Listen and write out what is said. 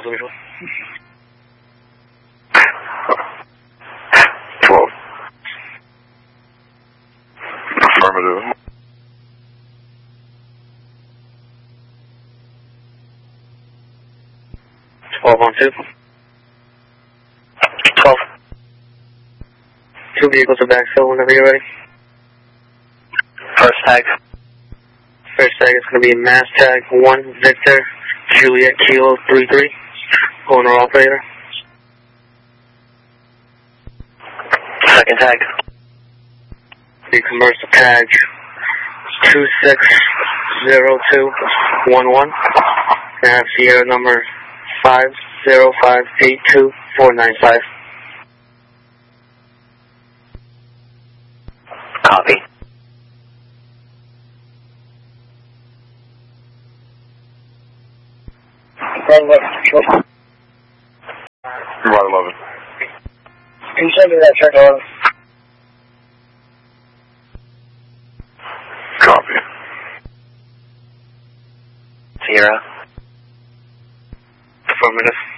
also visual. 12. Affirmative. 12 on 2. 12. 2 vehicles are backfill whenever you're ready. First tag. First tag is going to be mass tag 1 Victor Juliet Kilo 33, owner operator. Second tag. The commercial tag 260211. And have Sierra number 50582-495. Copy. Right 11. Can you send me that check on? Copy. Sierra. Affirmative.